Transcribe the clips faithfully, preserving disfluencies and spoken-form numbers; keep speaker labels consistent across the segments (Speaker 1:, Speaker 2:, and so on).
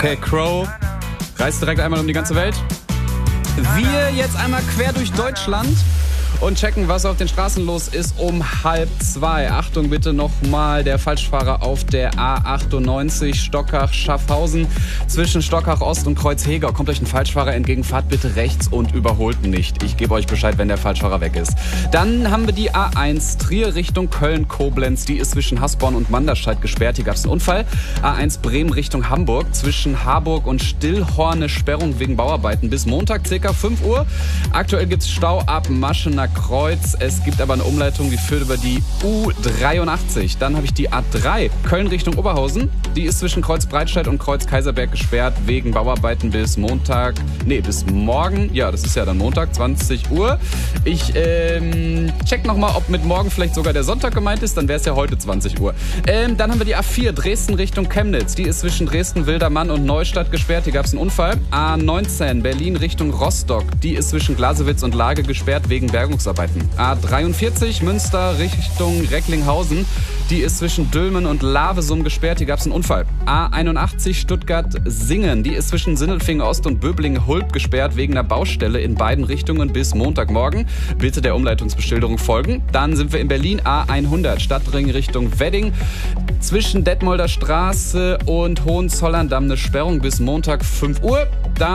Speaker 1: Okay, Crow reist direkt einmal um die ganze Welt. Wir jetzt einmal quer durch Deutschland und checken, was auf den Straßen los ist um halb zwei. Achtung bitte nochmal, der Falschfahrer auf der A achtundneunzig Stockach-Schaffhausen zwischen Stockach-Ost und Kreuzheger. Kommt euch ein Falschfahrer entgegen, fahrt bitte rechts und überholt nicht. Ich gebe euch Bescheid, wenn der Falschfahrer weg ist. Dann haben wir die A eins Trier Richtung Köln-Koblenz. Die ist zwischen Hasborn und Manderscheid gesperrt. Hier gab es einen Unfall. A eins Bremen Richtung Hamburg. Zwischen Harburg und Stillhorn eine Sperrung wegen Bauarbeiten bis Montag ca. fünf Uhr. Aktuell gibt es Stau ab Maschener Kreuz. Es gibt aber eine Umleitung, die führt über die U dreiundachtzig. Dann habe ich die A drei Köln Richtung Oberhausen. Die ist zwischen Kreuz Breitscheid und Kreuz Kaiserberg gesperrt wegen Bauarbeiten bis Montag, nee, bis morgen. Ja, das ist ja dann Montag, zwanzig Uhr. Ich ähm, check nochmal, ob mit morgen vielleicht sogar der Sonntag gemeint ist. Dann wäre es ja heute zwanzig Uhr. Ähm, dann haben wir die A vier Dresden Richtung Chemnitz. Die ist zwischen Dresden, Wildermann und Neustadt gesperrt. Hier gab es einen Unfall. A neunzehn Berlin Richtung Rostock. Die ist zwischen Glasewitz und Lage gesperrt wegen Bergungsarbeiten. A dreiundvierzig Münster Richtung Recklinghausen. Die ist zwischen Dülmen und Lavesum gesperrt. Hier gab es einen Unfall. A einundachtzig Stuttgart-Singen. Die ist zwischen Sindelfingen Ost und Böblingen-Hulp gesperrt wegen einer Baustelle in beiden Richtungen bis Montagmorgen. Bitte der Umleitungsbeschilderung folgen. Dann sind wir in Berlin. A hundert Stadtring Richtung Wedding. Zwischen Detmolder Straße und Hohenzollern-Damm eine Sperrung bis Montag fünf Uhr.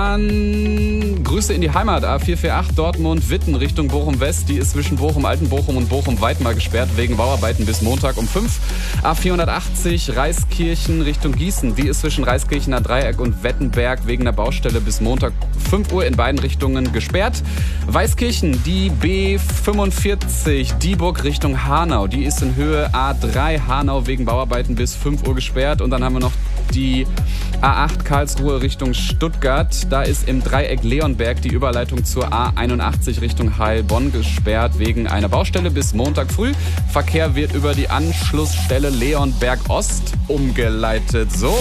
Speaker 1: Dann Grüße in die Heimat. A vierhundertachtzig Dortmund-Witten Richtung Bochum-West. Die ist zwischen Bochum-Altenbochum und Bochum-Weidmar gesperrt wegen Bauarbeiten bis Montag um fünf. A vierhundertachtzig Reiskirchen Richtung Gießen. Die ist zwischen Reiskirchener Dreieck und Wettenberg wegen einer Baustelle bis Montag fünf Uhr in beiden Richtungen gesperrt. Weißkirchen, die B fünfundvierzig Dieburg Richtung Hanau. Die ist in Höhe A drei Hanau wegen Bauarbeiten bis fünf Uhr gesperrt. Und dann haben wir noch die A acht Karlsruhe Richtung Stuttgart. Da ist im Dreieck Leonberg die Überleitung zur A einundachtzig Richtung Heilbronn gesperrt wegen einer Baustelle bis Montag früh. Verkehr wird über die Anschlussstelle Leonberg Ost umgeleitet. So.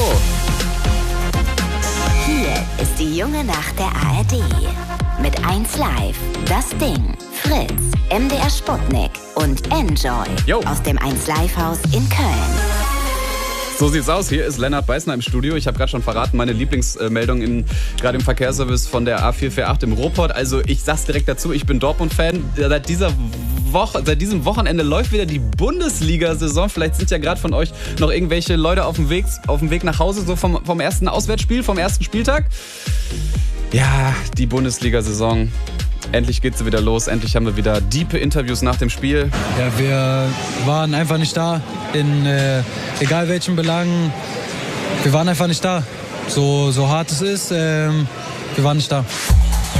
Speaker 2: Hier ist die junge Nacht der A R D. Mit eins Live, Das Ding, Fritz, M D R Sputnik und Enjoy
Speaker 1: Yo.
Speaker 2: Aus dem eins Live Haus in Köln.
Speaker 1: So sieht's aus. Hier ist Lennart Beißner im Studio. Ich habe gerade schon verraten, meine Lieblingsmeldung in, gerade im Verkehrsservice von der A vierhundertachtzig im Ruhrpott. Also ich sag's direkt dazu, ich bin Dortmund-Fan. Seit dieser Woche, seit diesem Wochenende läuft wieder die Bundesliga-Saison. Vielleicht sind ja gerade von euch noch irgendwelche Leute auf dem Weg, auf dem Weg nach Hause, so vom, vom ersten Auswärtsspiel, vom ersten Spieltag. Ja, die Bundesliga-Saison. Endlich geht sie wieder los. Endlich haben wir wieder diepe Interviews nach dem Spiel.
Speaker 3: Ja, wir waren einfach nicht da. In äh, egal welchen Belangen. Wir waren einfach nicht da. So, so hart es ist, ähm, wir waren nicht da.